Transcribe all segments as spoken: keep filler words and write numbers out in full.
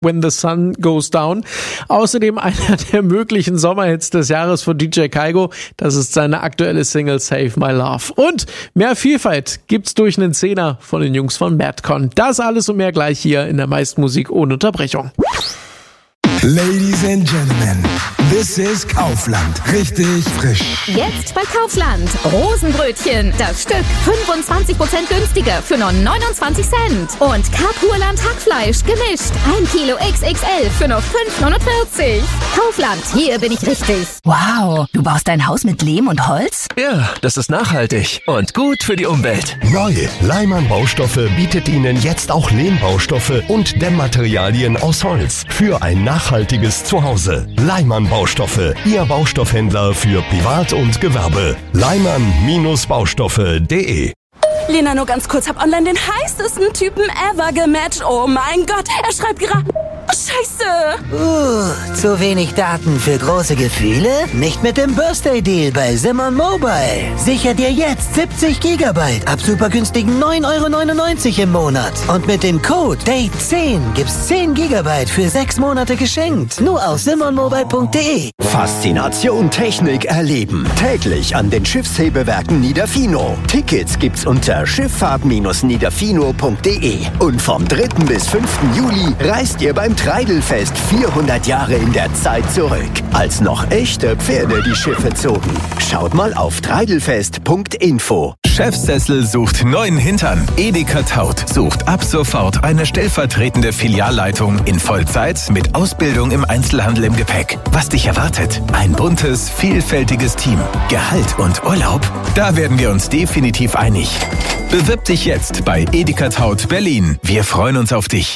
When the Sun Goes Down. Außerdem einer der möglichen Sommerhits des Jahres von D J Kygo. Das ist seine aktuelle Single Save My Love. Und mehr Vielfalt gibt's durch einen Zehner von den Jungs von Madcon. Das alles und mehr gleich hier in der meisten Musik ohne Unterbrechung. Ladies and Gentlemen, this is Kaufland. Richtig frisch. Jetzt bei Kaufland. Rosenbrötchen. Das Stück fünfundzwanzig Prozent günstiger für nur neunundzwanzig Cent. Und Karpurland Hackfleisch gemischt. ein Kilo X X L für nur fünf neunundvierzig. Kaufland, hier bin ich richtig. Wow, du baust dein Haus mit Lehm und Holz? Ja, das ist nachhaltig und gut für die Umwelt. Neu, Leimann Baustoffe bietet Ihnen jetzt auch Lehmbaustoffe und Dämmmaterialien aus Holz für ein nachhaltiges Zuhause. Leimann Baustoffe, Ihr Baustoffhändler für Privat und Gewerbe. Leimann Baustoffe punkt de. Lena, nur ganz kurz, hab online den heißesten Typen ever gematcht. Oh mein Gott, er schreibt gerade... Scheiße! Uh, zu wenig Daten für große Gefühle? Nicht mit dem Birthday-Deal bei Simon Mobile. Sicher dir jetzt siebzig Gigabyte ab super günstigen neun Euro neunundneunzig im Monat. Und mit dem Code Date zehn gibt's zehn Gigabyte für sechs Monate geschenkt. Nur auf simon mobile punkt de. Faszination Technik erleben. Täglich an den Schiffshebewerken Niederfino. Tickets gibt's unter schifffahrt Bindestrich niederfino punkt de. Und vom dritten bis fünften Juli reist ihr beim Treidelfest vierhundert Jahre in der Zeit zurück, als noch echte Pferde die Schiffe zogen. Schaut mal auf treidelfest punkt info. Chefsessel sucht neuen Hintern. Edeka Taut sucht ab sofort eine stellvertretende Filialleitung in Vollzeit mit Ausbildung im Einzelhandel im Gepäck. Was dich erwartet? Ein buntes, vielfältiges Team. Gehalt und Urlaub? Da werden wir uns definitiv einig. Bewirb dich jetzt bei Edeka Taut Berlin. Wir freuen uns auf dich.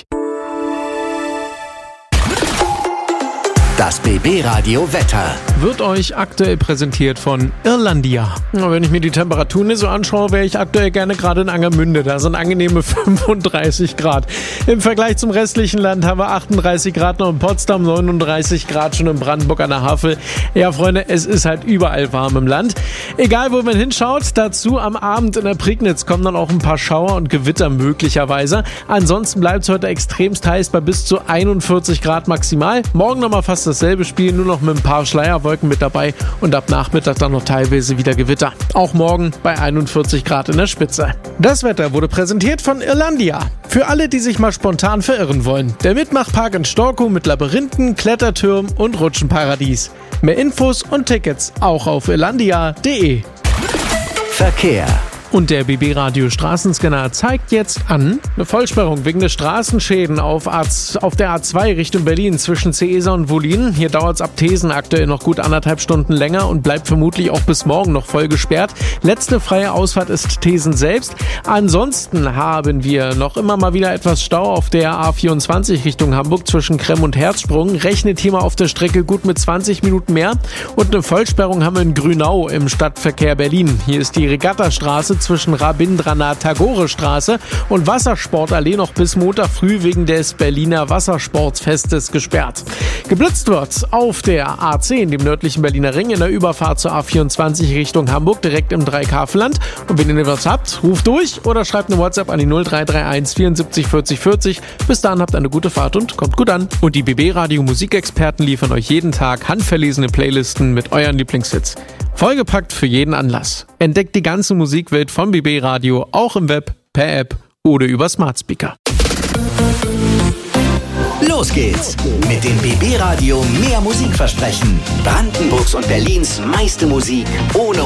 Das B B-Radio Wetter wird euch aktuell präsentiert von Irlandia. Wenn ich mir die Temperaturen so anschaue, wäre ich aktuell gerne gerade in Angermünde. Da sind angenehme fünfunddreißig Grad. Im Vergleich zum restlichen Land haben wir achtunddreißig Grad noch in Potsdam, neununddreißig Grad schon in Brandenburg an der Havel. Ja, Freunde, es ist halt überall warm im Land. Egal, wo man hinschaut, dazu am Abend in der Prignitz kommen dann auch ein paar Schauer und Gewitter möglicherweise. Ansonsten bleibt es heute extremst heiß bei bis zu einundvierzig Grad maximal. Morgen nochmal fast dasselbe Spiel, nur noch mit ein paar Schleierwolken mit dabei und ab Nachmittag dann noch teilweise wieder Gewitter. Auch morgen bei einundvierzig Grad in der Spitze. Das Wetter wurde präsentiert von Irlandia. Für alle, die sich mal spontan verirren wollen. Der Mitmachpark in Storkow mit Labyrinthen, Klettertürmen und Rutschenparadies. Mehr Infos und Tickets auch auf irlandia punkt de. Verkehr. Und der B B-Radio Straßenscanner zeigt jetzt an, eine Vollsperrung wegen der Straßenschäden auf, A, auf der A zwei Richtung Berlin zwischen Ceesa und Wollin. Hier dauert es ab Thesen aktuell noch gut anderthalb Stunden länger und bleibt vermutlich auch bis morgen noch voll gesperrt. Letzte freie Ausfahrt ist Thesen selbst. Ansonsten haben wir noch immer mal wieder etwas Stau auf der A vierundzwanzig Richtung Hamburg zwischen Kremm und Herzsprung. Rechnet hier mal auf der Strecke gut mit zwanzig Minuten mehr. Und eine Vollsperrung haben wir in Grünau im Stadtverkehr Berlin. Hier ist die Regattastraße zwischen Rabindranath-Tagore-Straße und Wassersportallee noch bis Montag früh wegen des Berliner Wassersportfestes gesperrt. Geblitzt wird auf der A zehn, dem nördlichen Berliner Ring, in der Überfahrt zur A vierundzwanzig Richtung Hamburg, direkt im Dreikafenland. Und wenn ihr was habt, ruft durch oder schreibt eine WhatsApp an die null drei drei eins vierundsiebzig vierzig vierzig. Bis dahin habt eine gute Fahrt und kommt gut an. Und die B B-Radio Musikexperten liefern euch jeden Tag handverlesene Playlisten mit euren Lieblingshits. Vollgepackt für jeden Anlass. Entdeckt die ganze Musikwelt vom B B-Radio auch im Web, per App oder über Smart Speaker. Los geht's mit dem B B-Radio Mehr Musik versprechen. Brandenburgs und Berlins meiste Musik ohne